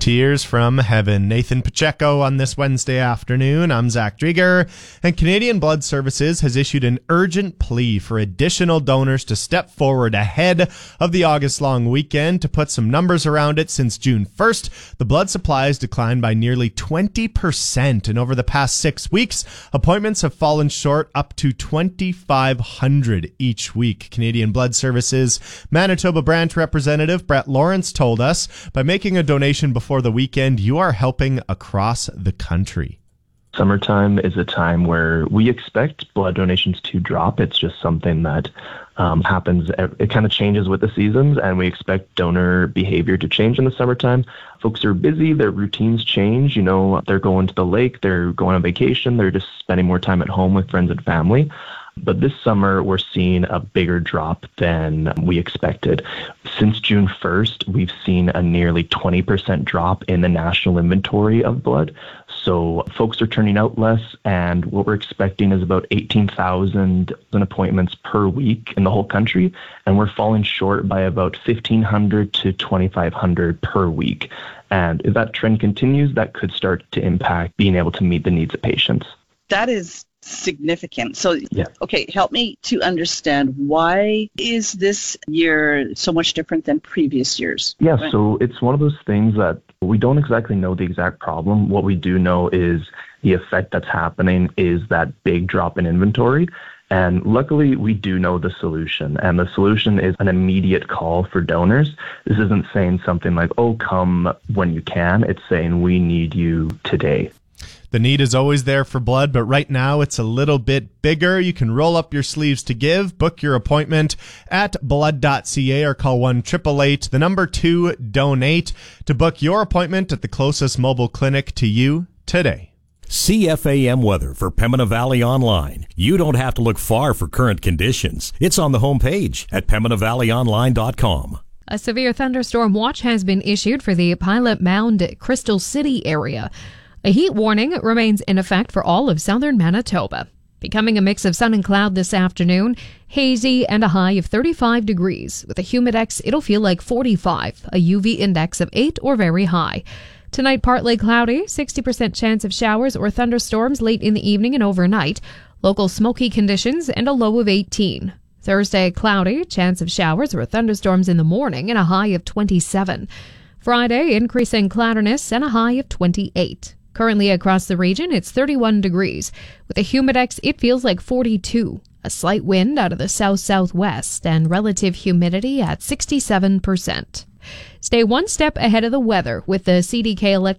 Tears from Heaven. Nathan Pacheco on this Wednesday afternoon. I'm Zach Drieger. And Canadian Blood Services has issued an urgent plea for additional donors to step forward ahead of the August long weekend. To put some numbers around it, since June 1st, the blood supply has declined by nearly 20%. And over the past 6 weeks, appointments have fallen short up to 2,500 each week. Canadian Blood Services Manitoba branch representative Brett Lawrence told us, by making a donation before the weekend, you are helping across the country. Summertime is a time where we expect blood donations to drop. It's just something that happens. It kind of changes with the seasons, and we expect donor behavior to change in the summertime. Folks are busy. Their routines change. They're going to the lake. They're going on vacation. They're just spending more time at home with friends and family. But this summer, we're seeing a bigger drop than we expected. Since June 1st, we've seen a nearly 20% drop in the national inventory of blood. So folks are turning out less, and what we're expecting is about 18,000 appointments per week in the whole country, and we're falling short by about 1,500 to 2,500 per week. And if that trend continues, that could start to impact being able to meet the needs of patients. That is significant. So, yeah. Okay, help me to understand, why is this year so much different than previous years? Yeah, so it's one of those things that we don't exactly know the exact problem. What we do know is the effect that's happening is that big drop in inventory. And luckily, we do know the solution. And the solution is an immediate call for donors. This isn't saying something like, oh, come when you can. It's saying we need you today. The need is always there for blood, but right now it's a little bit bigger. You can roll up your sleeves to give. Book your appointment at blood.ca or call 1-888-2-DONATE to book your appointment at the closest mobile clinic to you today. CFAM weather for Pembina Valley Online. You don't have to look far for current conditions. It's on the homepage at PembinaValleyOnline.com. A severe thunderstorm watch has been issued for the Pilot Mound Crystal City area. A heat warning remains in effect for all of southern Manitoba. Becoming a mix of sun and cloud this afternoon, hazy and a high of 35 degrees. With a humidex, it'll feel like 45, a UV index of 8 or very high. Tonight, partly cloudy, 60% chance of showers or thunderstorms late in the evening and overnight. Local smoky conditions and a low of 18. Thursday, cloudy, chance of showers or thunderstorms in the morning and a high of 27. Friday, increasing cloudiness and a high of 28. Currently across the region, it's 31 degrees. With a humidex, it feels like 42. A slight wind out of the south-southwest and relative humidity at 67%. Stay one step ahead of the weather with the CDK